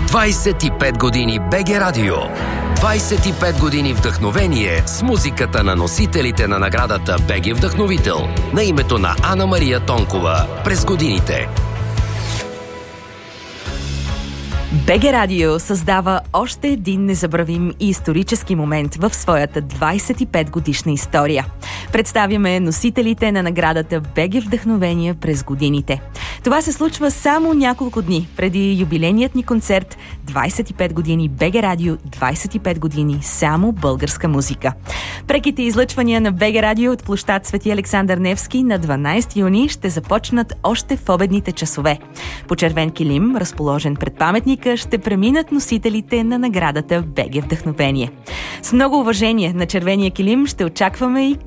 25 години БГ Радио. 25 години вдъхновение с музиката на носителите на наградата БГ Вдъхновител на името на Ана Мария Тонкова през годините. БГ Радио създава още един незабравим и исторически момент в своята 25-годишна история. Представяме носителите на наградата БГ Вдъхновение през годините. Това се случва само няколко дни преди юбилейният ни концерт 25 години БГ Радио, 25 години само българска музика. Преките излъчвания на БГ Радио от площад Свети Александър Невски на 12 юни ще започнат още в обедните часове. По червен килим, разположен пред паметника, ще преминат носителите на наградата БГ Вдъхновение. С много уважение на червения килим ще очакваме и